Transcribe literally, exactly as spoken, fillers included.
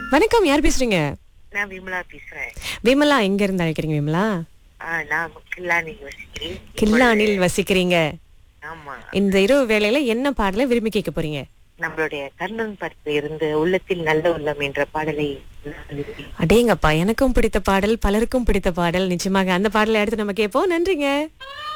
வணக்கம், யார் பேசுறீங்க? நான் விமலா பேசுறேன். விமலா எங்க இருந்து அழைக்கிறீங்க விமலா? ஆ, நான் கில்லானில் வசிக்கிறேன். கில்லானில் வசிக்கிறீங்க. ஆமா. இந்த இரவு வேளையில என்ன பாடலை விரும்பி கேட்க போறீங்க? நம்மளுடைய கர்ணன் படத்தில் இருந்து உள்ளத்தில் நல்ல உள்ளம் என்ற பாடலை நான் விரும்பி. அடேங்கப்பா, எனக்கும் பிடித்த பாடல், பலருக்கும் பிடித்த பாடல். நிச்சயமாக அந்த பாடலை அடுத்து நம்ம கேட்போம். நன்றிங்க.